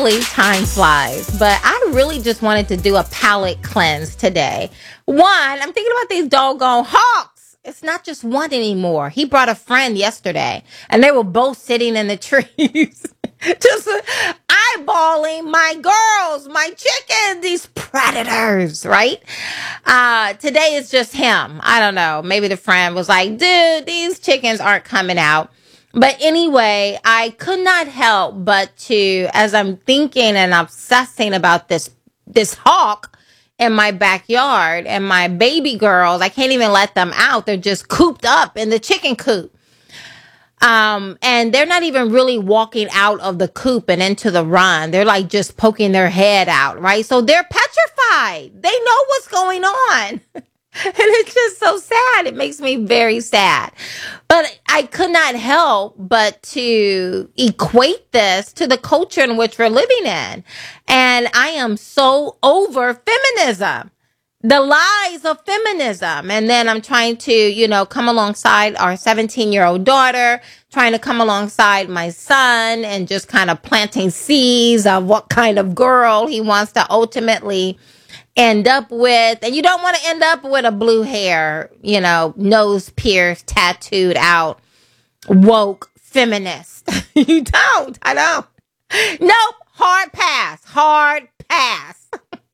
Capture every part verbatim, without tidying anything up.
Time flies, but I really just wanted to do a palate cleanse today. One, I'm thinking about these doggone hawks. It's not just one anymore. He brought a friend yesterday, and they were both sitting in the trees, just uh, eyeballing my girls, my chickens, these predators, right? Uh, today is just him. I don't know. Maybe the friend was like, dude, these chickens aren't coming out. But anyway, I could not help but to, as I'm thinking and obsessing about this, this hawk in my backyard and my baby girls, I can't even let them out. They're just cooped up in the chicken coop. Um, and they're not even really walking out of the coop and into the run. They're like just poking their head out, right? So they're petrified. They know what's going on. And it's just so sad. It makes me very sad. But I could not help but to equate this to the culture in which we're living in. And I am so over feminism, the lies of feminism. And then I'm trying to, you know, come alongside our seventeen year old daughter, trying to come alongside my son and just kind of planting seeds of what kind of girl he wants to ultimately end up with. And you don't want to end up with a blue hair, you know, nose pierced, tattooed out, woke feminist. You don't. I don't. Nope. Hard pass. Hard pass.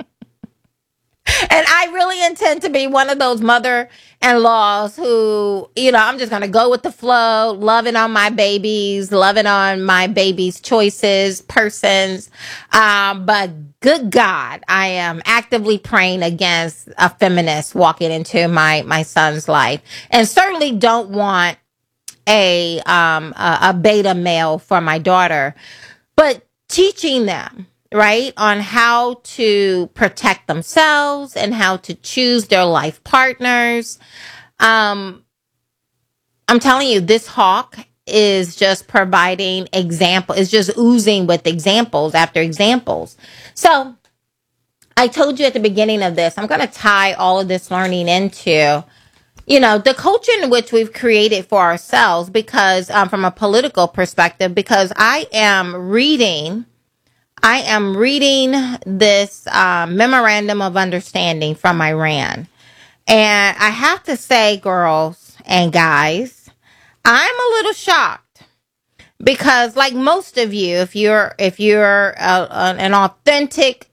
And I really intend to be one of those mother-in-laws who, you know, I'm just going to go with the flow, loving on my babies, loving on my babies' choices, persons. Um, but good God, I am actively praying against a feminist walking into my, my son's life, and certainly don't want a, um, a, a beta male for my daughter, but teaching them, right, on how to protect themselves and how to choose their life partners. Um, I'm telling you, this hawk is just providing example, is just oozing with examples after examples. So I told you at the beginning of this, I'm going to tie all of this learning into, you know, the culture in which we've created for ourselves, because um, from a political perspective, because I am reading I am reading this uh, memorandum of understanding from Iran. And I have to say, girls and guys, I'm a little shocked because, like most of you, if you're if you're a, a, an authentic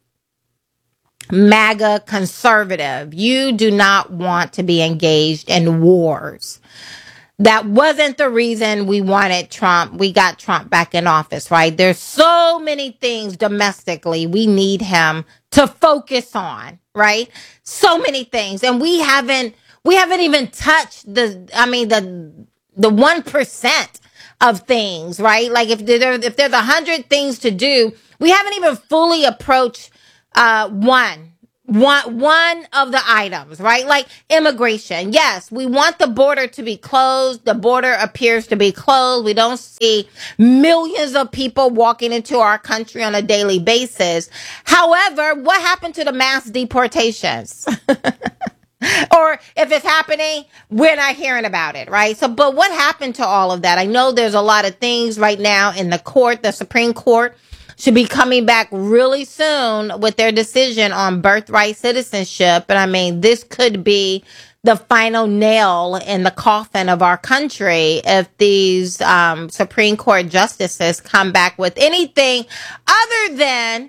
MAGA conservative, you do not want to be engaged in wars. That wasn't the reason we wanted Trump. We got Trump back in office, right? There's so many things domestically we need him to focus on, right? So many things. And we haven't, we haven't even touched the, I mean, the, the one percent of things, right? Like if there, if there's a hundred things to do, we haven't even fully approached, uh, one. One, one of the items, right? Like immigration. Yes, we want the border to be closed. The border appears to be closed. We don't see millions of people walking into our country on a daily basis. However, what happened to the mass deportations? Or if it's happening, we're not hearing about it, right? So, but what happened to all of that? I know there's a lot of things right now in the court, the Supreme Court should be coming back really soon with their decision on birthright citizenship. And I mean, this could be the final nail in the coffin of our country if these um, Supreme Court justices come back with anything other than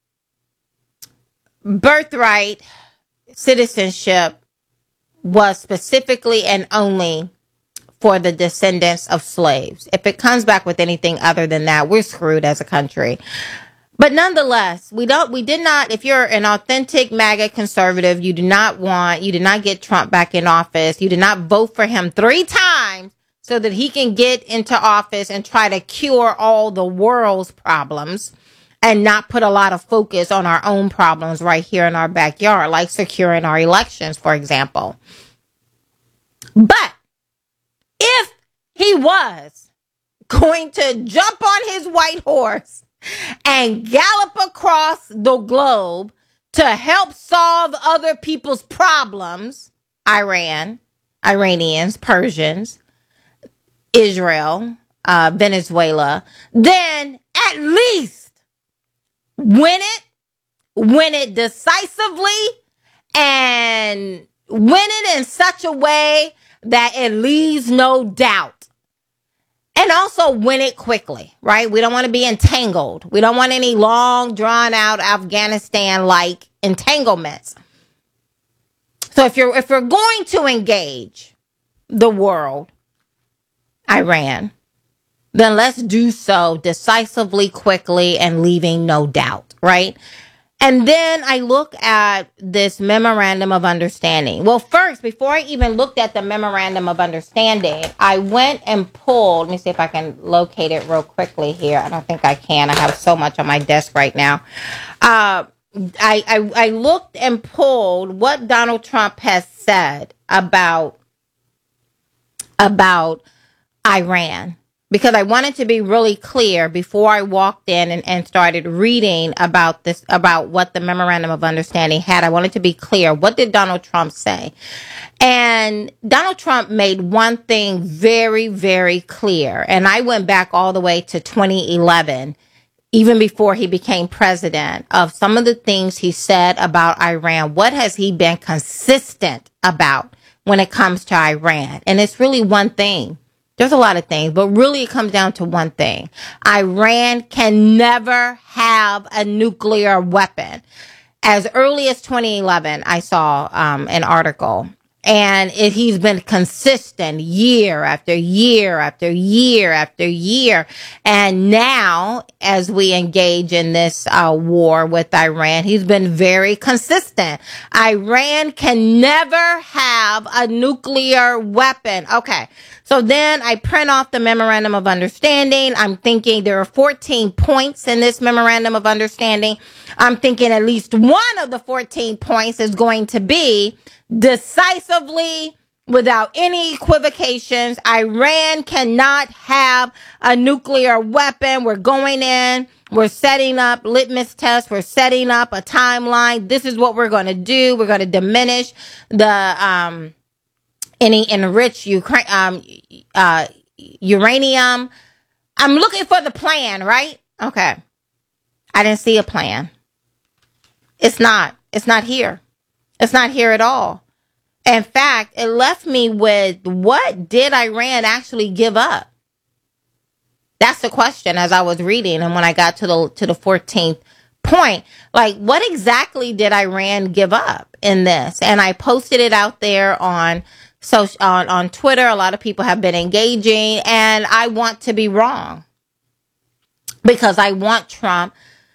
birthright citizenship was specifically and only for the descendants of slaves. If it comes back with anything other than that, we're screwed as a country. But nonetheless, we don't, we did not, if you're an authentic MAGA conservative, you do not want, you did not get Trump back in office. You did not vote for him three times so that he can get into office and try to cure all the world's problems and not put a lot of focus on our own problems right here in our backyard, like securing our elections, for example. But if he was going to jump on his white horse and gallop across the globe to help solve other people's problems, Iran, Iranians, Persians, Israel, uh, Venezuela, then at least Win it, win it decisively, and win it in such a way that it leaves no doubt. And also win it quickly, right? We don't want to be entangled. We don't want any long, drawn out Afghanistan-like entanglements. So if you're if we're going to engage the world, Iran, then let's do so decisively, quickly, and leaving no doubt, right? And then I look at this memorandum of understanding. Well, first, before I even looked at the memorandum of understanding, I went and pulled, let me see if I can locate it real quickly here. I don't think I can. I have so much on my desk right now. Uh, I, I, I looked and pulled what Donald Trump has said about, about Iran, because I wanted to be really clear before I walked in and, and started reading about this, about what the memorandum of understanding had. I wanted to be clear. What did Donald Trump say? And Donald Trump made one thing very, very clear. And I went back all the way to twenty eleven, even before he became president, of some of the things he said about Iran. What has he been consistent about when it comes to Iran? And it's really one thing. There's a lot of things, but really it comes down to one thing. Iran can never have a nuclear weapon. As early as twenty eleven, I saw um, an article, and it, he's been consistent year after year after year after year. And now, as we engage in this uh, war with Iran, he's been very consistent. Iran can never have a nuclear weapon. Okay. So then I print off the memorandum of understanding. I'm thinking there are fourteen points in this memorandum of understanding. I'm thinking at least one of the fourteen points is going to be decisively, without any equivocations, Iran cannot have a nuclear weapon. We're going in. We're setting up litmus tests. We're setting up a timeline. This is what we're going to do. We're going to diminish the, um, any enriched Ukraine, um, uh, uranium. I'm looking for the plan, right? Okay. I didn't see a plan. It's not. It's not here. It's not here at all. In fact, it left me with, what did Iran actually give up? That's the question as I was reading. And when I got to the to the fourteenth point, like, what exactly did Iran give up in this? And I posted it out there on So on, on Twitter. A lot of people have been engaging, and I want to be wrong because I want Trump.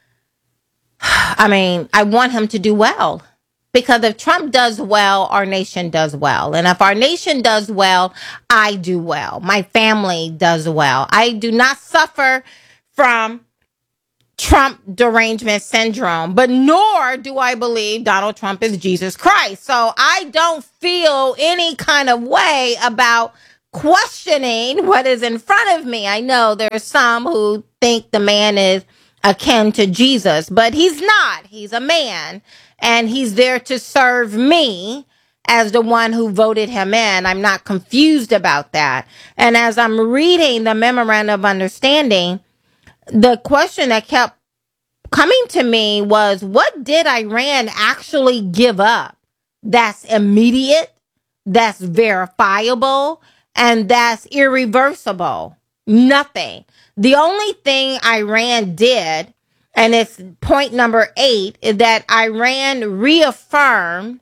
I mean, I want him to do well, because if Trump does well, our nation does well. And if our nation does well, I do well. My family does well. I do not suffer from Trump derangement syndrome, but nor do I believe Donald Trump is Jesus Christ. So I don't feel any kind of way about questioning what is in front of me. I know there are some who think the man is akin to Jesus, but he's not. He's a man, and he's there to serve me as the one who voted him in. I'm not confused about that. And as I'm reading the memorandum of understanding, the question that kept coming to me was, what did Iran actually give up that's immediate, that's verifiable, and that's irreversible? Nothing. The only thing Iran did, and it's point number eight, is that Iran reaffirmed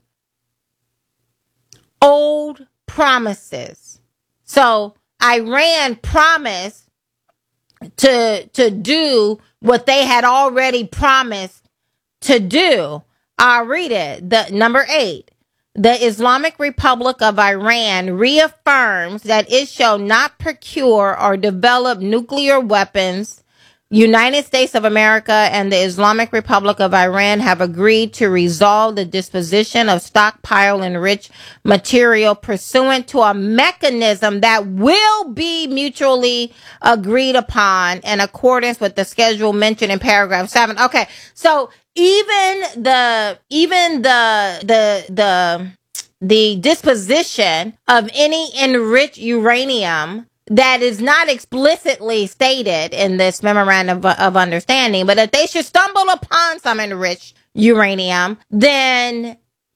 old promises. So Iran promised to to do what they had already promised to do. I'll read it. The number eight. The Islamic Republic of Iran reaffirms that it shall not procure or develop nuclear weapons. United States of America and the Islamic Republic of Iran have agreed to resolve the disposition of stockpile enriched material pursuant to a mechanism that will be mutually agreed upon in accordance with the schedule mentioned in paragraph seven. Okay, so even the even the the the the disposition of any enriched uranium that is not explicitly stated in this memorandum of, of understanding, but if they should stumble upon some enriched uranium, then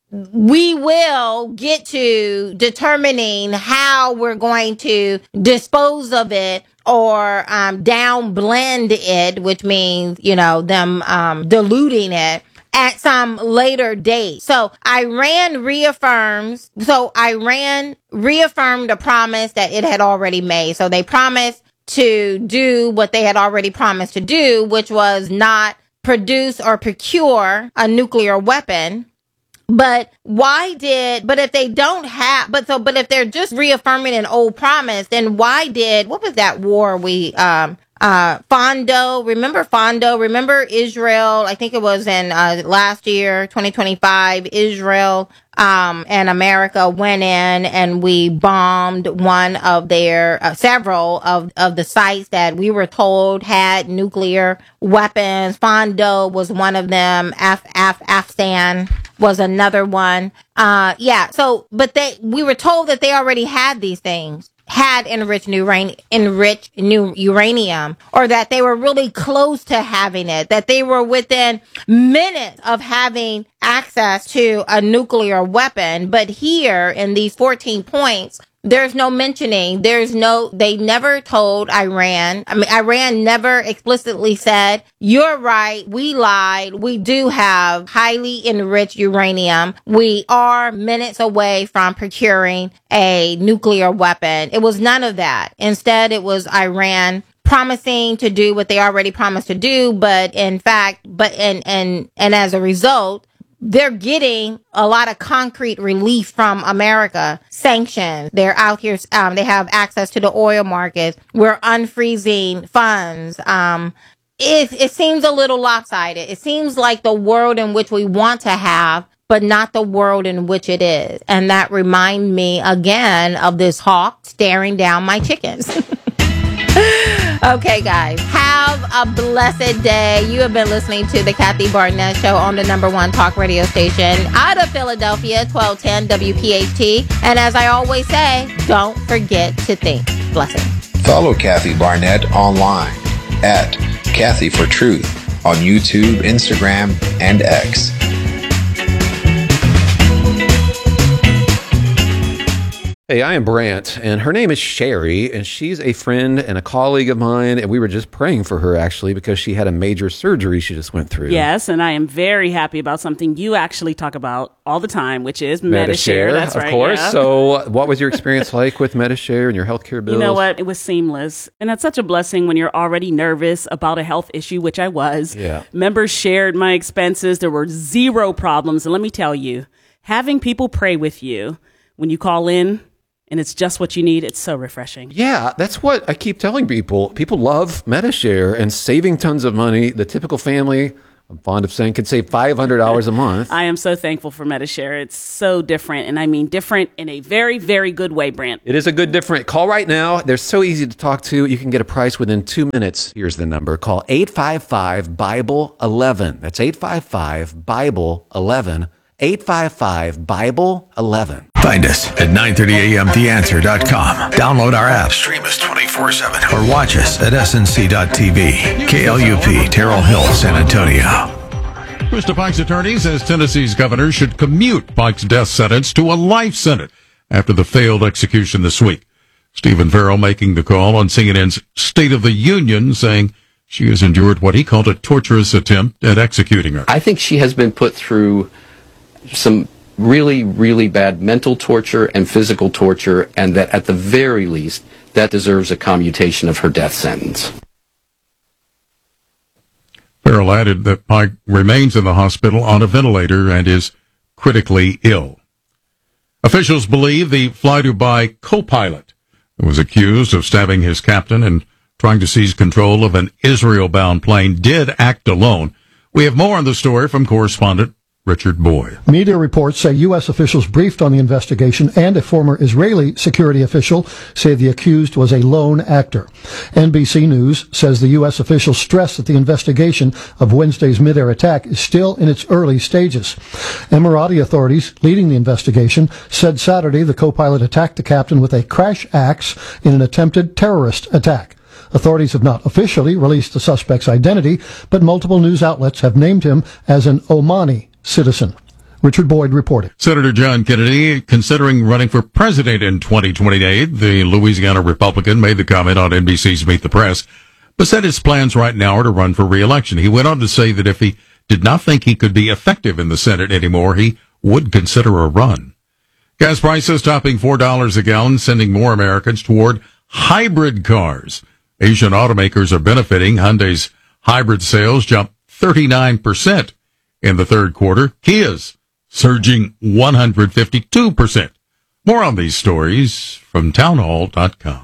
we will get to determining how we're going to dispose of it or um, down blend it, which means, you know, them um, diluting it at some later date. So Iran reaffirms, so Iran reaffirmed a promise that it had already made. So they promised to do what they had already promised to do, which was not produce or procure a nuclear weapon. But why did, but if they don't have, but so, but if they're just reaffirming an old promise, then why did, what was that war we, um, uh, Fondo, remember Fondo, remember Israel, I think it was in, uh, last year, twenty twenty-five, Israel, um, and America went in and we bombed one of their, uh, several of, of the sites that we were told had nuclear weapons. Fondo was one of them. Af, Af, Afghan was another one. Uh, yeah. So, but they, we were told that they already had these things, had enriched new uranium, enriched new uranium, or that they were really close to having it, that they were within minutes of having access to a nuclear weapon. But here in these fourteen points, there's no mentioning, there's no, they never told Iran, I mean, Iran never explicitly said, you're right, we lied, we do have highly enriched uranium, we are minutes away from procuring a nuclear weapon. It was none of that. Instead, it was Iran promising to do what they already promised to do, but in fact, but, and, and, and as a result, they're getting a lot of concrete relief from America. Sanctions. They're out here. Um, they have access to the oil markets. We're unfreezing funds. Um, it, it seems a little lopsided. It seems like the world in which we want to have, but not the world in which it is. And that reminds me again of this hawk staring down my chickens. Okay, guys, have a blessed day. You have been listening to the Kathy Barnett Show on the number one talk radio station out of Philadelphia, twelve ten W P H T. And as I always say, don't forget to think. Blessings. Follow Kathy Barnett online at Kathy for Truth on YouTube, Instagram, and X. Hey, I am Brant, and her name is Sherry, and she's a friend and a colleague of mine, and we were just praying for her, actually, because she had a major surgery she just went through. Yes, and I am very happy about something you actually talk about all the time, which is Medi-Share. That's of right, course. yeah. So what was your experience like with Medi-Share and your healthcare bills? You know what? It was seamless, and that's such a blessing when you're already nervous about a health issue, which I was. Yeah. Members shared my expenses. There were zero problems, and let me tell you, having people pray with you when you call in, and it's just what you need. It's so refreshing. Yeah, that's what I keep telling people. People love Medi-Share and saving tons of money. The typical family, I'm fond of saying, could save five hundred dollars a month. I am so thankful for Medi-Share. It's so different, and I mean different in a very, very good way, Brant. It is a good different. Call right now. They're so easy to talk to. You can get a price within two minutes. Here's the number. Call eight five five, Bible eleven. That's eight five five, Bible eleven. eight five five, Bible eleven. Find us at nine thirty a m the answer dot com. Download our app, stream us twenty-four seven, or watch us at S N C dot T V. K L U P, Terrell Hill, San Antonio. Mister Pike's attorney says Tennessee's governor should commute Pike's death sentence to a life sentence after the failed execution this week. Stephen Farrell making the call on C N N's State of the Union, saying she has endured what he called a torturous attempt at executing her. I think she has been put through some really, really bad mental torture and physical torture, and that at the very least, that deserves a commutation of her death sentence. Farrell added that Pike remains in the hospital on a ventilator and is critically ill. Officials believe the Fly-Dubai co-pilot, who was accused of stabbing his captain and trying to seize control of an Israel-bound plane, did act alone. We have more on the story from correspondent Richard Boyd. Media reports say U S officials briefed on the investigation, and a former Israeli security official say the accused was a lone actor. N B C News says the U S officials stressed that the investigation of Wednesday's mid-air attack is still in its early stages. Emirati authorities leading the investigation said Saturday the co-pilot attacked the captain with a crash axe in an attempted terrorist attack. Authorities have not officially released the suspect's identity, but multiple news outlets have named him as an Omani citizen. Richard Boyd reported. Senator John Kennedy, considering running for president in twenty twenty-eight, the Louisiana Republican made the comment on N B C's Meet the Press, but said his plans right now are to run for re-election. He went on to say that if he did not think he could be effective in the Senate anymore, he would consider a run. Gas prices topping four dollars a gallon, sending more Americans toward hybrid cars. Asian automakers are benefiting. Hyundai's hybrid sales jumped thirty-nine percent in the third quarter. Kia's surging one hundred fifty-two percent. More on these stories from townhall dot com.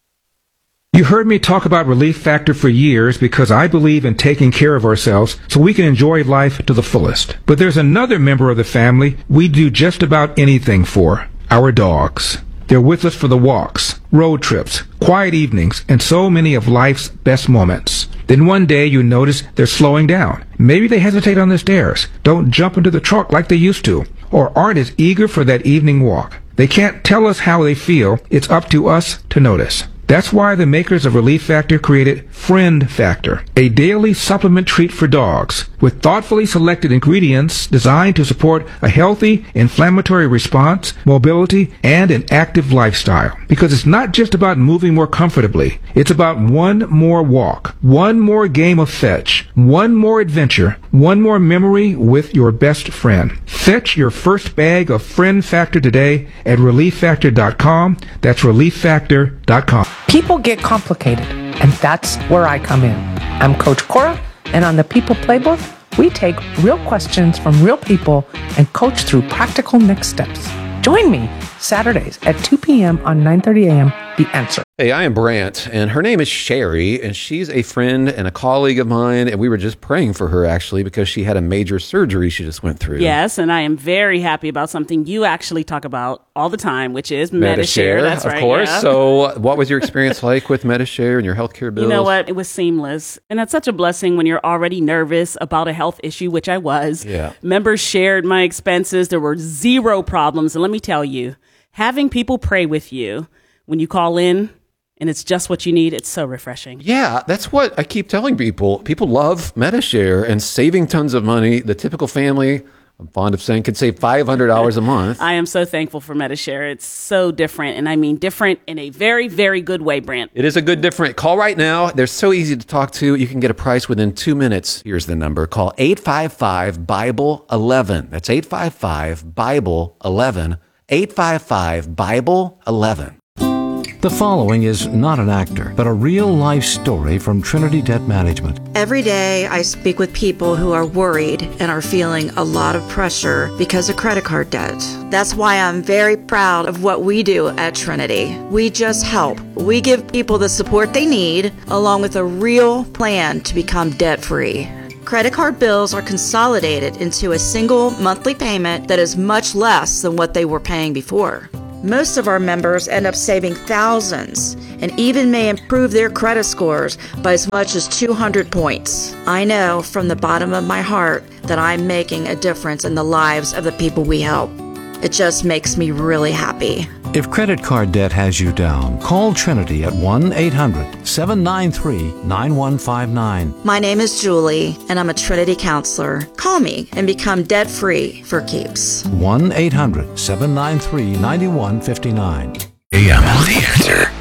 You heard me talk about Relief Factor for years because I believe in taking care of ourselves so we can enjoy life to the fullest. But there's another member of the family we do just about anything for, our dogs. They're with us for the walks, road trips, quiet evenings, and so many of life's best moments. Then one day you notice they're slowing down. Maybe they hesitate on the stairs, don't jump into the truck like they used to, or aren't as eager for that evening walk. They can't tell us how they feel. It's up to us to notice. That's why the makers of Relief Factor created Friend Factor, a daily supplement treat for dogs with thoughtfully selected ingredients designed to support a healthy inflammatory response, mobility, and an active lifestyle. Because it's not just about moving more comfortably. It's about one more walk, one more game of fetch, one more adventure, one more memory with your best friend. Fetch your first bag of Friend Factor today at relief factor dot com. That's relief factor dot com. People get complicated, and that's where I come in. I'm Coach Cora, and on the People Playbook, we take real questions from real people and coach through practical next steps. Join me Saturdays at two p.m. on nine thirty a.m. The Answer. Hey, I am Brant, and her name is Sherry, and she's a friend and a colleague of mine, and we were just praying for her, actually, because she had a major surgery she just went through. Yes, and I am very happy about something you actually talk about all the time, which is Medi-Share. That's of right, course. yeah. So what was your experience like with Medi-Share and your healthcare bills? You know what? It was seamless, and that's such a blessing when you're already nervous about a health issue, which I was. Yeah. Members shared my expenses. There were zero problems, and let me tell you, having people pray with you when you call in, and it's just what you need, it's so refreshing. Yeah, that's what I keep telling people. People love Medi-Share and saving tons of money. The typical family, I'm fond of saying, could save five hundred dollars a month. I am so thankful for Medi-Share. It's so different, and I mean different in a very, very good way, Brant. It is a good different. Call right now. They're so easy to talk to. You can get a price within two minutes. Here's the number. Call eight five five, Bible eleven. That's eight five five, Bible eleven. eight five five, Bible eleven. The following is not an actor, but a real-life story from Trinity Debt Management. Every day I speak with people who are worried and are feeling a lot of pressure because of credit card debt. That's why I'm very proud of what we do at Trinity. We just help. We give people the support they need, along with a real plan to become debt-free. Credit card bills are consolidated into a single monthly payment that is much less than what they were paying before. Most of our members end up saving thousands and even may improve their credit scores by as much as two hundred points. I know from the bottom of my heart that I'm making a difference in the lives of the people we help. It just makes me really happy. If credit card debt has you down, call Trinity at one eight hundred, seven nine three, nine one five nine. My name is Julie, and I'm a Trinity counselor. Call me and become debt-free for keeps. one eight hundred, seven nine three, nine one five nine. A M The Answer.